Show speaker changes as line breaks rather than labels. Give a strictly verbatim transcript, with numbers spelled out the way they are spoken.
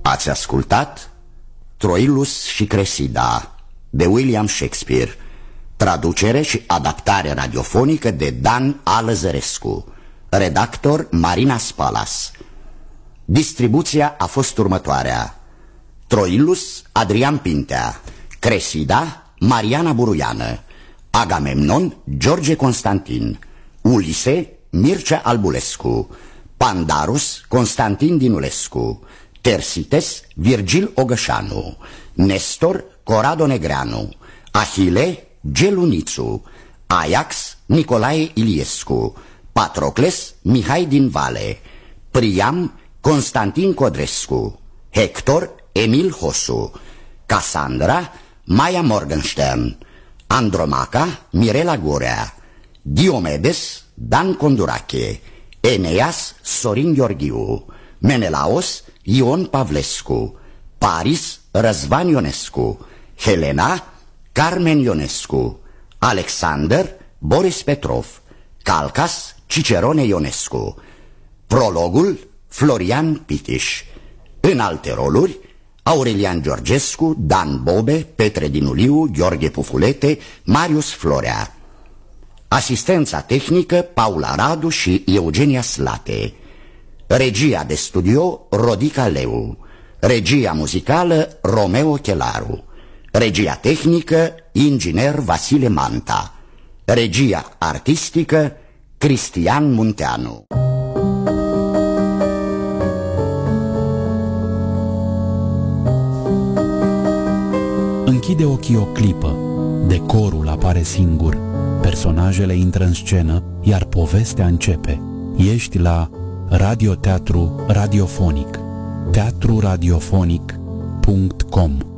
Ați ascultat Troilus și Cresida de William Shakespeare, traducere și adaptare radiofonică de Dan A. Lăzărescu, redactor Marina Spalas. Distribuția a fost următoarea: Troilus Adrian Pintea, Cresida Mariana Buruiană, Agamemnon George Constantin, Ulise Mircea Albulescu, Pandarus Constantin Dinulescu, Tersites Virgil Ogășanu, Nestor Corado Negreanu, Ahile Gelunițu, Ajax Nicolae Iliescu, Patrocles Mihai din Vale, Priam Constantin Codrescu, Hector Emil Hosu, Cassandra Maia Morgenstern, Andromaca Mirela Gurea, Diomedes Dan Condurache, Eneas Sorin Gheorghiu, Menelaos Ion Pavlescu, Paris Răzvan Ionescu, Helena Carmen Ionescu, Alexander Boris Petrov, Calcas Cicerone Ionescu. Prologul Florian Pitiș. În alte roluri: Aurelian Georgescu, Dan Bobe, Petre Dinuliu, Gheorghe Pufulete, Marius Florea. Asistența tehnică Paula Radu și Eugenia Slate. Regia de studio Rodica Leu. Regia muzicală Romeo Chelaru. Regia tehnică inginer Vasile Manta. Regia artistică Cristian Munteanu.
Închide ochii o clipă, decorul apare singur, personajele intră în scenă, iar povestea începe. Ești la radioteatru radiofonic, teatru radiofonic punct com.